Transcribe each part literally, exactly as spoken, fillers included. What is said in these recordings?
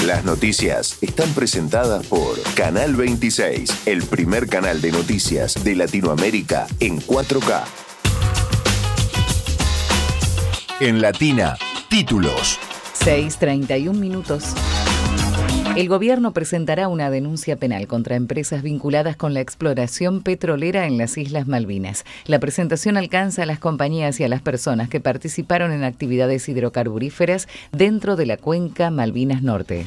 Las noticias están presentadas por Canal veintiséis, el primer canal de noticias de Latinoamérica en cuatro K. En Latina, títulos. seis treinta y un minutos. El gobierno presentará una denuncia penal contra empresas vinculadas con la exploración petrolera en las Islas Malvinas. La presentación alcanza a las compañías y a las personas que participaron en actividades hidrocarburíferas dentro de la cuenca Malvinas Norte.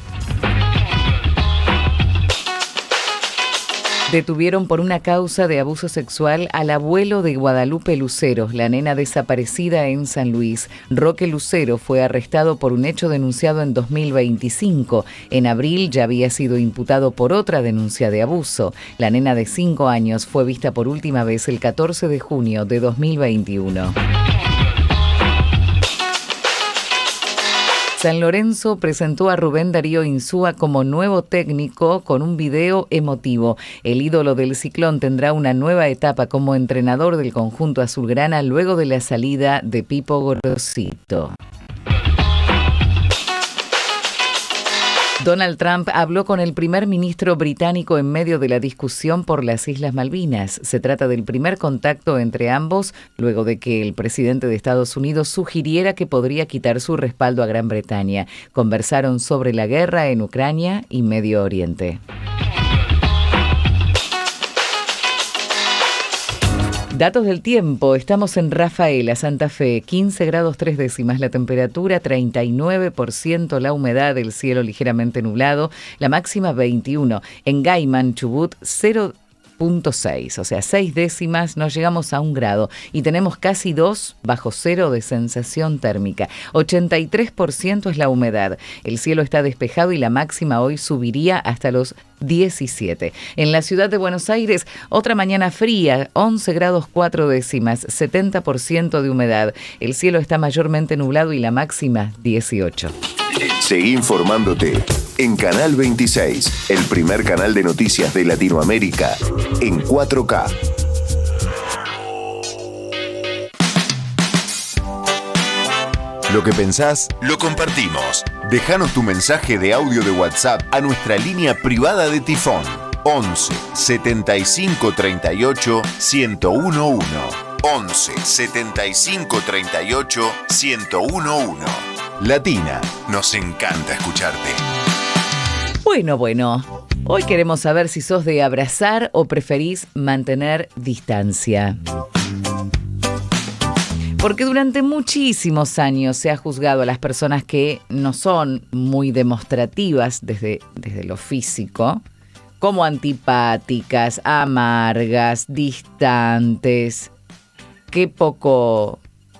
Detuvieron por una causa de abuso sexual al abuelo de Guadalupe Lucero, la nena desaparecida en San Luis. Roque Lucero fue arrestado por un hecho denunciado en dos mil veinticinco. En abril ya había sido imputado por otra denuncia de abuso. La nena de cinco años fue vista por última vez el catorce de junio de dos mil veintiuno. San Lorenzo presentó a Rubén Darío Insúa como nuevo técnico con un video emotivo. El ídolo del Ciclón tendrá una nueva etapa como entrenador del conjunto azulgrana luego de la salida de Pipo Gorosito. Donald Trump habló con el primer ministro británico en medio de la discusión por las Islas Malvinas. Se trata del primer contacto entre ambos luego de que el presidente de Estados Unidos sugiriera que podría quitar su respaldo a Gran Bretaña. Conversaron sobre la guerra en Ucrania y Medio Oriente. Datos del tiempo. Estamos en Rafaela, Santa Fe, quince grados tres décimas la temperatura, treinta y nueve por ciento la humedad, el cielo ligeramente nublado, la máxima veintiuno. En Gaiman, Chubut, cero punto seis, o sea, seis décimas, nos llegamos a un grado y tenemos casi dos bajo cero de sensación térmica. ochenta y tres por ciento es la humedad. El cielo está despejado y la máxima hoy subiría hasta los diecisiete. En la ciudad de Buenos Aires, otra mañana fría, once grados cuatro décimas, setenta por ciento de humedad. El cielo está mayormente nublado y la máxima dieciocho. Seguí informándote en Canal veintiséis, el primer canal de noticias de Latinoamérica en cuatro K. Lo que pensás, lo compartimos. Déjanos tu mensaje de audio de WhatsApp a nuestra línea privada de Tifón. once setenta y cinco treinta y ocho ciento uno. once setenta y cinco treinta y ocho ciento uno. Latina, nos encanta escucharte. Bueno, bueno, hoy queremos saber si sos de abrazar o preferís mantener distancia. Porque durante muchísimos años se ha juzgado a las personas que no son muy demostrativas desde, desde lo físico como antipáticas, amargas, distantes, qué poco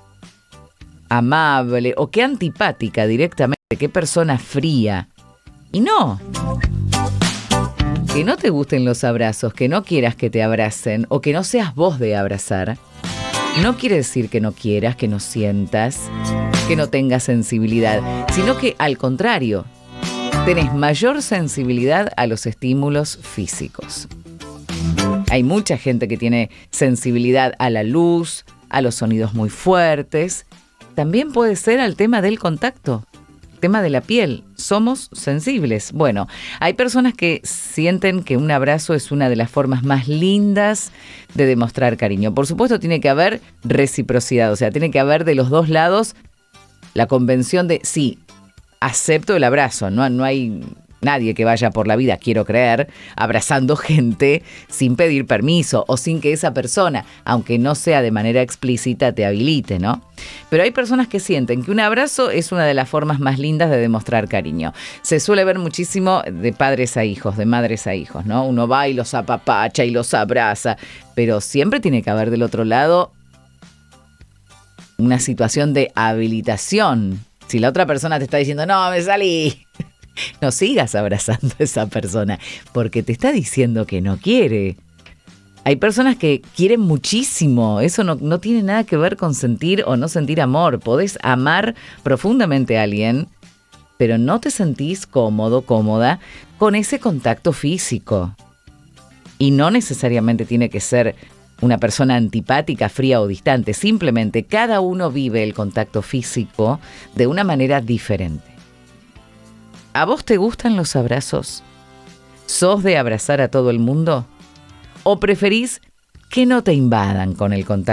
amable o qué antipática directamente, qué persona fría. Y no, que no te gusten los abrazos, que no quieras que te abracen o que no seas vos de abrazar, no quiere decir que no quieras, que no sientas, que no tengas sensibilidad, sino que al contrario, tenés mayor sensibilidad a los estímulos físicos. Hay mucha gente que tiene sensibilidad a la luz, a los sonidos muy fuertes. También puede ser al tema del contacto, el tema de la piel. Somos sensibles. Bueno, hay personas que sienten que un abrazo es una de las formas más lindas de demostrar cariño. Por supuesto, tiene que haber reciprocidad, o sea, tiene que haber de los dos lados la convención de sí, acepto el abrazo. No, no hay nadie que vaya por la vida, quiero creer, abrazando gente sin pedir permiso o sin que esa persona, aunque no sea de manera explícita, te habilite, ¿no? Pero hay personas que sienten que un abrazo es una de las formas más lindas de demostrar cariño. Se suele ver muchísimo de padres a hijos, de madres a hijos, ¿no? Uno va y los apapacha y los abraza, pero siempre tiene que haber del otro lado una situación de habilitación. Si la otra persona te está diciendo, no, me salí, no sigas abrazando a esa persona porque te está diciendo que no quiere. Hay personas que quieren muchísimo. Eso no, no tiene nada que ver con sentir o no sentir amor. Podés amar profundamente a alguien, pero no te sentís cómodo, cómoda con ese contacto físico. Y no necesariamente tiene que ser una persona antipática, fría o distante. Simplemente cada uno vive el contacto físico de una manera diferente. ¿A vos te gustan los abrazos? ¿Sos de abrazar a todo el mundo? ¿O preferís que no te invadan con el contacto